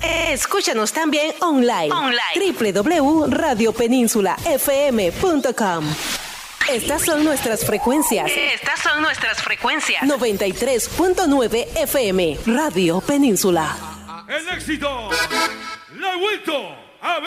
Escúchanos también online. www.radiopeninsula.fm.com. Estas son nuestras frecuencias. 93.9 FM, Radio Península. El éxito, la ha vuelto a ver.